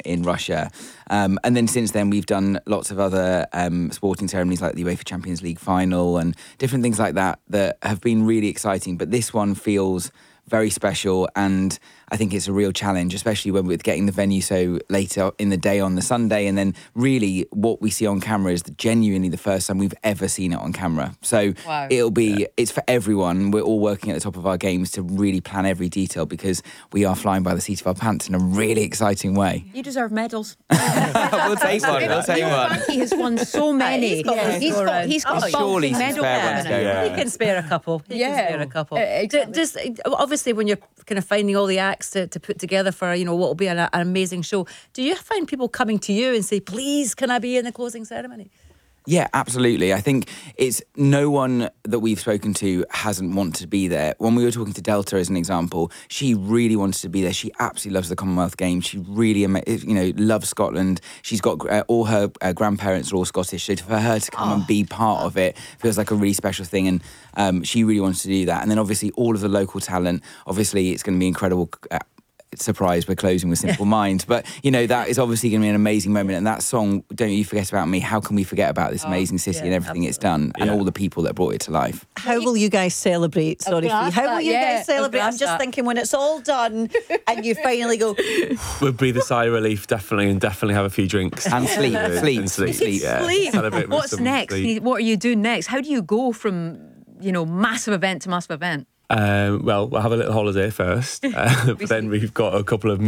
in Russia. And then since then, we've done lots of other sporting ceremonies like the UEFA Champions League final and different things like that have been really exciting. But this one feels very special, and I think it's a real challenge, especially when we're getting the venue so later in the day on the Sunday, and then really what we see on camera is genuinely the first time we've ever seen it on camera. So it's for everyone. We're all working at the top of our games to really plan every detail, because we are flying by the seat of our pants in a really exciting way. You deserve medals. We'll take one. He has won so many. He's got surely medal ones going. He can spare a couple. Exactly. Just obviously, when you're kind of finding all the acts to put together for what will be an amazing show, do you find people coming to you and say, please, can I be in the closing ceremony? Yeah, absolutely. I think it's no one that we've spoken to hasn't wanted to be there. When we were talking to Delta as an example, she really wanted to be there. She absolutely loves the Commonwealth Games. She really, loves Scotland. She's got all her grandparents are all Scottish, so for her to come and be part of it feels like a really special thing. And she really wants to do that. And then obviously all of the local talent. Obviously, it's going to be incredible. Surprise, we're closing with Simple Minds, but that is obviously going to be an amazing moment. And that song, Don't You Forget About Me, how can we forget about this amazing city and everything it's done, and all the people that brought it to life? How will you guys celebrate? Sorry, Fee. How will you guys celebrate? I'm just thinking, when it's all done and you finally go, we'll breathe a sigh of relief, definitely have a few drinks and sleep. Sleep. What's next? Sleep. What are you doing next? How do you go from massive event to massive event? Well, we'll have a little holiday first, but then we've got a couple of